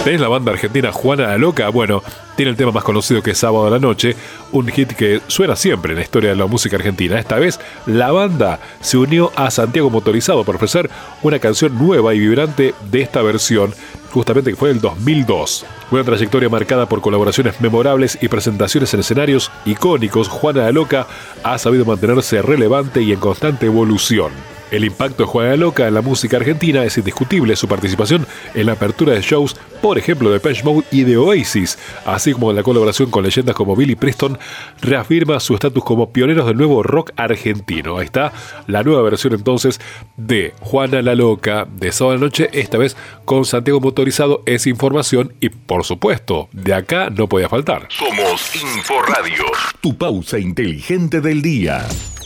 ¿Tenés la banda argentina Juana la Loca? Bueno, tiene el tema más conocido que es Sábado a la Noche, un hit que suena siempre en la historia de la música argentina. Esta vez, la banda se unió a Santiago Motorizado para ofrecer una canción nueva y vibrante de esta versión, justamente que fue del 2002. Una trayectoria marcada por colaboraciones memorables y presentaciones en escenarios icónicos, Juana la Loca ha sabido mantenerse relevante y en constante evolución. El impacto de Juana la Loca en la música argentina es indiscutible. Su participación en la apertura de shows, por ejemplo, de Depeche Mode y de Oasis, así como en la colaboración con leyendas como Billy Preston, reafirma su estatus como pioneros del nuevo rock argentino. Ahí está la nueva versión entonces de Juana la Loca de Sábado a la Noche, esta vez con Santiago Motorizado. Es información y, por supuesto, de acá no podía faltar. Somos Inforadio, tu pausa inteligente del día.